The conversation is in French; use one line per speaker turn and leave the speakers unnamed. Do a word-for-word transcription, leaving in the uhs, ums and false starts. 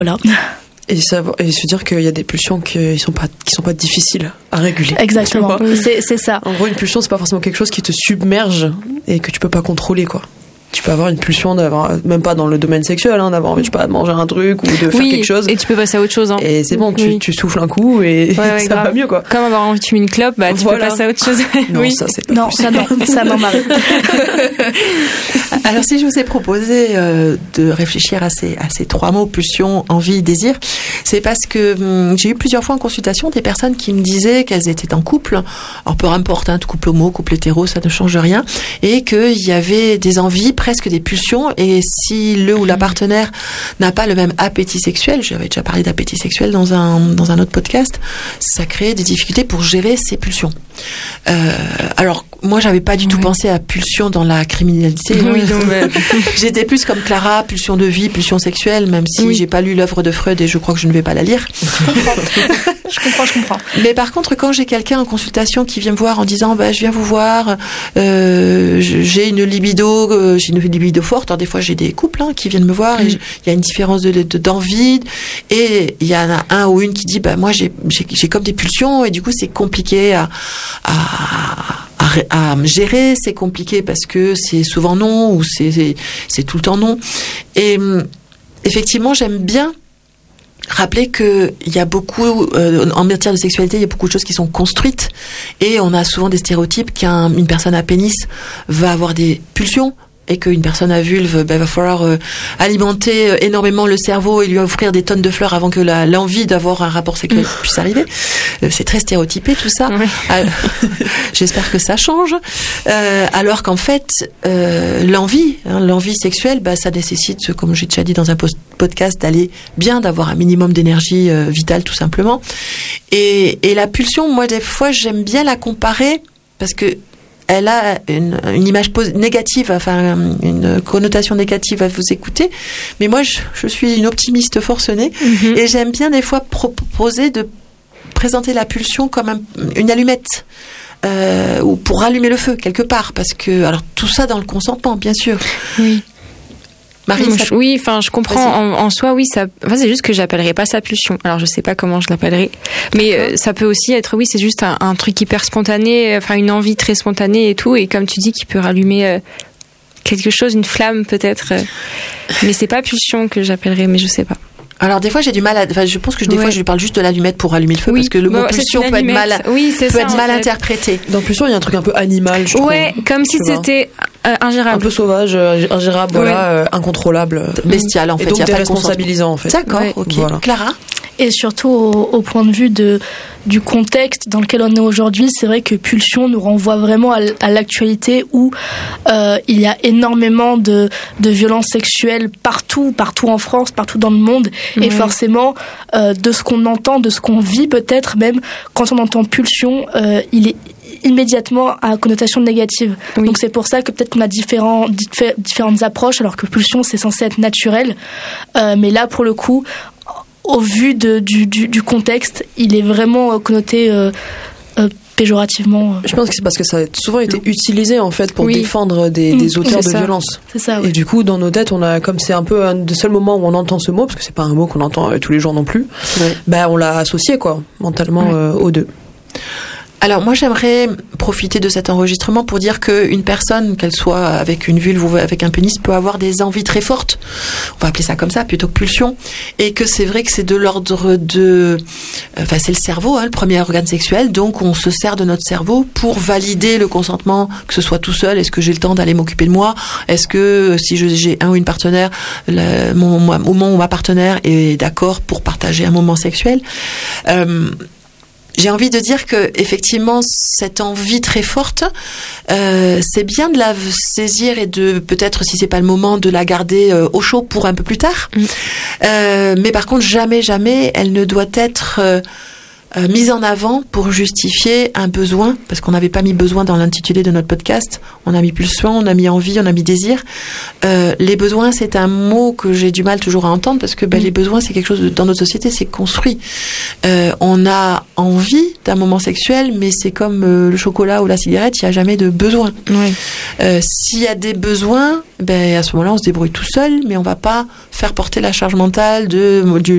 Voilà.
Et, savoir, et se dire qu'il y a des pulsions qui sont pas qui sont pas difficiles à réguler.
Exactement. C'est c'est ça.
En gros, une pulsion, c'est pas forcément quelque chose qui te submerge et que tu peux pas contrôler, quoi. Tu peux avoir une pulsion d'avoir, même pas dans le domaine sexuel, hein, d'avoir envie, je sais pas, de manger un truc ou de faire
oui,
quelque chose.
Et tu peux passer à autre chose. Hein.
Et c'est bon, tu,
oui.
tu souffles un coup et ouais, ouais, ça grave. va mieux, quoi.
Comme avoir envie de fumer une clope, bah, tu voilà. peux passer à autre chose.
Non,
oui.
ça, c'est pas
non, ça, non, ça m'en m'arrive.
Alors, si je vous ai proposé euh, de réfléchir à ces, à ces trois mots, pulsion, envie, désir, c'est parce que hum, j'ai eu plusieurs fois en consultation des personnes qui me disaient qu'elles étaient en couple, alors peu importe, hein, couple homo, couple hétéro, ça ne change rien, et qu'il y avait des envies, presque des pulsions, et si le ou la partenaire n'a pas le même appétit sexuel, j'avais déjà parlé d'appétit sexuel dans un, dans un autre podcast, ça crée des difficultés pour gérer ces pulsions. Euh, alors, moi, j'avais pas du tout oui. pensé à pulsion dans la criminalité.
Oui, donc, bah...
J'étais plus comme Clara, pulsion de vie, pulsion sexuelle, même si oui. j'ai pas lu l'œuvre de Freud et je crois que je ne vais pas la lire.
Je comprends, je comprends, je comprends.
Mais par contre, quand j'ai quelqu'un en consultation qui vient me voir en disant, bah, je viens vous voir, euh, j'ai une libido, euh, j'ai une libido forte. Alors des fois, j'ai des couples hein, qui viennent me voir et il y a une différence de, de, d'envie et il y en a un ou une qui dit, bah moi, j'ai, j'ai, j'ai comme des pulsions et du coup, c'est compliqué à, à à gérer, c'est compliqué parce que c'est souvent non ou c'est, c'est, c'est tout le temps non. Et effectivement, j'aime bien rappeler que il y a beaucoup euh, en matière de sexualité, il y a beaucoup de choses qui sont construites et on a souvent des stéréotypes qu'une personne à pénis va avoir des pulsions. Et qu'une personne à vulve, ben, va falloir euh, alimenter euh, énormément le cerveau et lui offrir des tonnes de fleurs avant que la, l'envie d'avoir un rapport sexuel puisse arriver. Euh, c'est très stéréotypé tout ça. Oui. Euh, j'espère que ça change. Euh, alors qu'en fait, euh, l'envie, hein, l'envie sexuelle, bah, ça nécessite, comme j'ai déjà dit dans un post- podcast, d'aller bien, d'avoir un minimum d'énergie euh, vitale tout simplement. Et, et la pulsion, moi des fois, j'aime bien la comparer parce que elle a une, une image pos- négative, enfin une connotation négative à vous écouter. Mais moi, je, je suis une optimiste forcenée mm-hmm. et j'aime bien des fois proposer de présenter la pulsion comme un, une allumette euh, ou pour allumer le feu quelque part. Parce que, alors tout ça dans le consentement, bien sûr.
Oui.
Marie,
Moi,
ça...
je, oui, enfin, je comprends. En, en soi, oui, ça. Enfin, c'est juste que j'appellerais pas ça pulsion. Alors, je sais pas comment je l'appellerais, mais euh, ça peut aussi être. Oui, c'est juste un, un truc hyper spontané, enfin, une envie très spontanée et tout, et comme tu dis, qui peut rallumer euh, quelque chose, une flamme peut-être. Euh, mais c'est pas pulsion que j'appellerais, mais je sais pas.
Alors des fois j'ai du mal à, enfin je pense que des ouais. fois je lui parle juste de l'allumette pour allumer le feu oui. parce que le mot
bon,
pulsion peut être mal,
oui, peut
ça, être mal
fait.
interprété.
Dans pulsion il y a un truc un peu animal, je
ouais,
trouve.
comme si c'était euh, ingérable,
un peu sauvage, euh, ingérable, ouais. voilà, euh, incontrôlable,
bestial en fait.
Et donc
il y a pas
responsabilisant en fait.
D'accord,
ouais.
ok.
Voilà.
Clara.
Et surtout au, au point de vue de, du contexte dans lequel on est aujourd'hui, c'est vrai que pulsion nous renvoie vraiment à, à l'actualité où euh, il y a énormément de, de violences sexuelles partout, partout en France, partout dans le monde. Mmh. Et forcément, euh, de ce qu'on entend, de ce qu'on vit peut-être même, quand on entend pulsion, euh, il est immédiatement à connotation négative. Oui. Donc c'est pour ça que peut-être qu'on a différents, diffé- différentes approches, alors que pulsion c'est censé être naturel. Euh, mais là pour le coup, au vu de, du, du, du contexte, il est vraiment connoté euh, euh, péjorativement.
Je pense que c'est parce que ça a souvent été utilisé en fait pour oui. défendre des, des auteurs
c'est
de
ça.
violence.
C'est ça. Oui.
Et du coup, dans nos têtes, on a comme c'est un peu un des seuls moments où on entend ce mot, parce que c'est pas un mot qu'on entend euh, tous les jours non plus. Ouais. Bah, on l'a associé quoi, mentalement ouais. euh, aux deux.
Alors moi j'aimerais profiter de cet enregistrement pour dire qu'une personne, qu'elle soit avec une vulve ou avec un pénis, peut avoir des envies très fortes, on va appeler ça comme ça plutôt que pulsion, et que c'est vrai que c'est de l'ordre de... Enfin c'est le cerveau, hein, le premier organe sexuel, donc on se sert de notre cerveau pour valider le consentement, que ce soit tout seul, est-ce que j'ai le temps d'aller m'occuper de moi, est-ce que si je, j'ai un ou une partenaire, le, mon, mon, au moment où ma partenaire est d'accord pour partager un moment sexuel. Euh, J'ai envie de dire que effectivement cette envie très forte, euh, c'est bien de la saisir et de peut-être si c'est pas le moment de la garder euh, au chaud pour un peu plus tard. Mmh. Euh, mais par contre jamais jamais elle ne doit être euh, euh, mise en avant pour justifier un besoin, parce qu'on n'avait pas mis besoin dans l'intitulé de notre podcast. On a mis pulsion, on a mis envie, on a mis désir. Euh, les besoins, c'est un mot que j'ai du mal toujours à entendre, parce que ben, mmh. les besoins, c'est quelque chose de, dans notre société, c'est construit. Euh, on a envie d'un moment sexuel, mais c'est comme euh, le chocolat ou la cigarette, il n'y a jamais de besoin.
Oui.
Euh, s'il y a des besoins, ben, à ce moment-là, on se débrouille tout seul, mais on va pas faire porter la charge mentale de, du